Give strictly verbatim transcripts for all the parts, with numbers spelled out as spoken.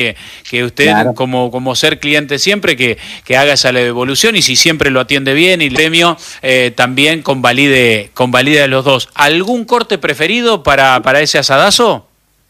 que, que usted, claro. como, como ser cliente siempre, que, que haga esa evolución y si siempre lo atiende bien y el premio eh, también convalide, convalide a los dos. ¿Algún corte preferido para, para ese asadazo?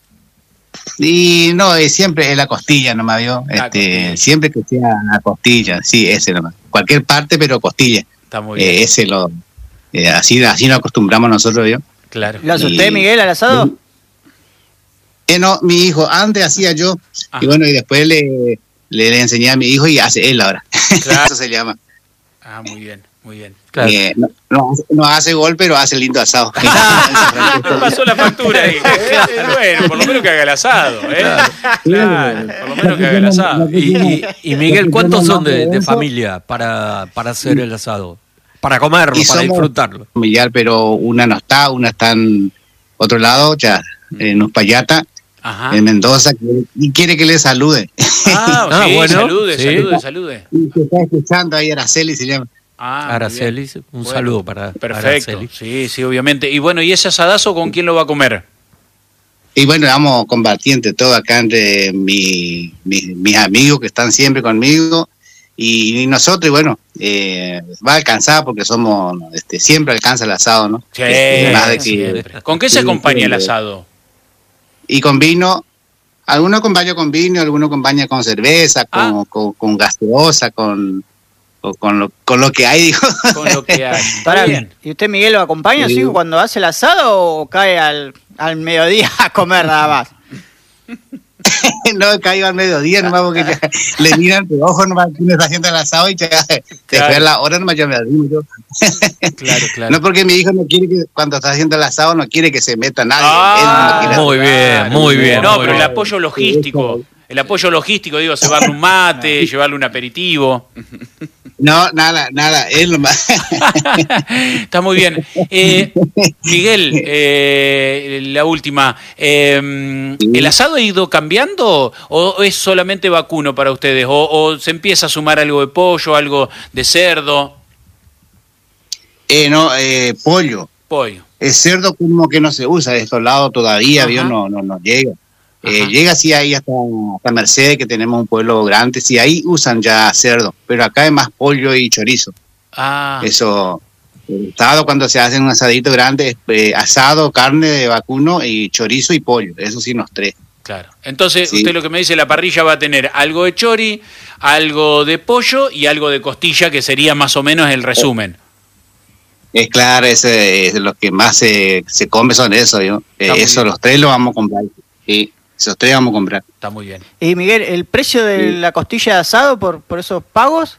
Y no, es siempre es la costilla nomás, ¿vio? La este, costilla. Siempre que sea la costilla, sí, ese nomás. Cualquier parte, pero costilla. Está muy bien. Eh, ese lo, eh, así, así nos acostumbramos nosotros, ¿vio? Claro. ¿Lo hace Y- usted, Miguel, al asado? Eh, no, mi hijo, antes hacía yo, Ajá. y bueno, y después le, le, le enseñé a mi hijo y hace él ahora. Claro. Eso se llama. Ah, muy bien, muy bien. Claro. Eh, no, no, no hace gol, pero hace lindo asado. Pasó la factura ahí. Claro. Bueno, por lo menos que haga el asado, ¿eh? Claro, por lo menos que haga el asado. Y, y, y Miguel, ¿cuántos son de, de familia para, para hacer el asado? Para comerlo, Y para somos- disfrutarlo. Familiar, pero una no está, una está en otro lado, ya, en Uspallata, Ajá. en Mendoza, quiere- y quiere que le salude. Ah, Ah, sí, bueno, salude, sí. salude, salude. Y se está escuchando ahí, Araceli se llama. Ah, muy Araceli, bien. un Bueno, saludo para Perfecto, Araceli. sí, sí, obviamente. Y bueno, ¿y ese asadazo con quién lo va a comer? Y bueno, vamos combatiente todo acá entre mi, mi- mis amigos que están siempre conmigo y, y nosotros, y bueno, eh, va a alcanzar porque somos, este, siempre alcanza el asado, ¿no? Sí, Este, más de que- siempre. ¿Con qué se acompaña el asado? Y con vino, algunos acompañan con vino, algunos acompañan con cerveza, con, Ah. con, con gaseosa, con, con, con lo, con lo que hay, digo. Con lo que hay. Está Pará, bien. ¿y usted, Miguel, lo acompaña Sí. así cuando hace el asado o cae al, al mediodía a comer nada más? No caigo al mediodía nomás porque ya le miran de ojo nomás quién está haciendo el asado y ya después a la hora nomás ya me arrimo yo. Claro, claro. No porque mi hijo no quiere que cuando está haciendo el asado no quiere que se meta nadie. Ah, Él no quiere- muy bien, muy bien, No, muy pero el bien. apoyo logístico. El apoyo logístico, digo, llevarle un mate, llevarle un aperitivo. No, nada, nada, él nomás. Está muy bien. Eh, Miguel, eh, la última. Eh, ¿El asado ha ido cambiando o es solamente vacuno para ustedes? ¿O, o se empieza a sumar algo de pollo, algo de cerdo? Eh, no, eh, pollo. Pollo. El cerdo como que no se usa de estos lados todavía, Ajá. ¿vio? no, no, no llega. Eh, Ajá. llega sí ahí hasta, hasta Mercedes, que tenemos un pueblo grande, sí ahí usan ya cerdo, pero acá es más pollo y chorizo. Ah, Eso, el asado cuando se hace un asadito grande, es, eh, asado, carne de vacuno y chorizo y pollo, eso sí los tres. claro. Entonces, Sí. usted lo que me dice, la parrilla va a tener algo de chori, algo de pollo y algo de costilla, que sería más o menos el resumen. Es claro, ese es lo que más se, se come son eso, ¿no? Eh, Está muy eso bien. los tres los vamos a comprar. Sí, esos tres vamos a comprar. Está muy bien. Y Miguel, ¿el precio de Sí. la costilla de asado por, por esos pagos?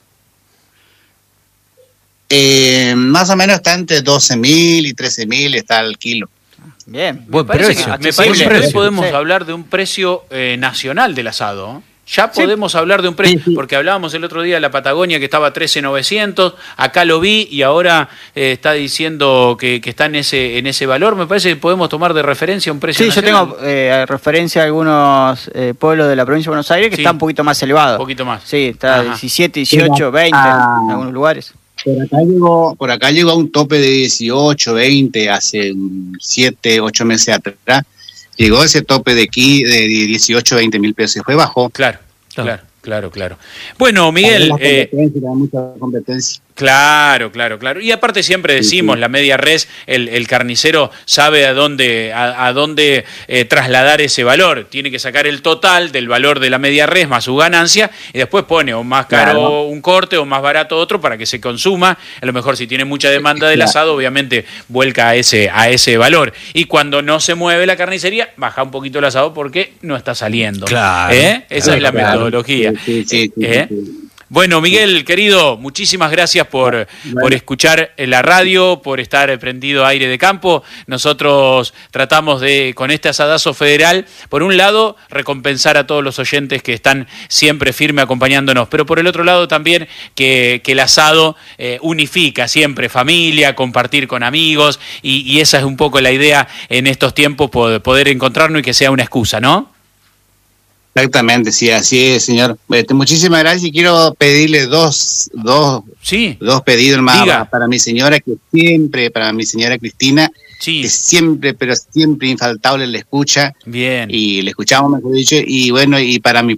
Eh, más o menos está entre doce mil y trece mil está el kilo. Bien. Buen Parece precio. que- me accesible. parece que Buen hoy precio. podemos Sí. hablar de un precio eh, nacional del asado. ¿eh? Ya Sí. podemos hablar de un precio, Sí, sí. porque hablábamos el otro día de la Patagonia que estaba trece mil novecientos, acá lo vi y ahora eh, está diciendo que, que está en ese en ese valor. Me parece que podemos tomar de referencia un precio Sí, yo nacional. tengo eh, referencia a algunos eh, pueblos de la provincia de Buenos Aires que Sí. está un poquito más elevado. Un poquito más. Sí, está Ajá. diecisiete, dieciocho, veinte Ah. en algunos lugares. Por acá llegó, por acá llegó a un tope de dieciocho, veinte hace siete, ocho meses atrás. Llegó ese tope de aquí de dieciocho, veinte mil pesos. Después bajó. Claro, Claro. claro, claro, claro. Bueno, Miguel, Hay eh, competencia, hay mucha competencia. claro, claro, claro. Y aparte siempre decimos, sí. la media res, el, el carnicero sabe a dónde, a, a dónde eh, trasladar ese valor. Tiene que sacar el total del valor de la media res más su ganancia y después pone o más caro Claro. un corte o más barato otro para que se consuma. A lo mejor si tiene mucha demanda del Claro. asado, obviamente vuelca a ese, a ese valor. Y cuando no se mueve la carnicería, baja un poquito el asado porque no está saliendo. Claro. ¿Eh? Esa Claro, es la claro. metodología. Sí, sí, sí, ¿Eh? sí, sí. Bueno, Miguel, querido, muchísimas gracias por, Bueno. por escuchar la radio, por estar prendido a Aire de Campo. Nosotros tratamos de, con este asadazo federal, por un lado, recompensar a todos los oyentes que están siempre firme acompañándonos, pero por el otro lado también que, que el asado eh, unifica siempre familia, compartir con amigos, y, y esa es un poco la idea en estos tiempos, poder, poder encontrarnos y que sea una excusa, ¿no? Exactamente, sí, así es, señor. Este, muchísimas gracias y quiero pedirle dos, dos, Sí, dos pedidos más Diga. para mi señora, que siempre, para mi señora Cristina, sí, que siempre, pero siempre infaltable le escucha bien. y le escuchamos, mejor dicho, y bueno, y para mi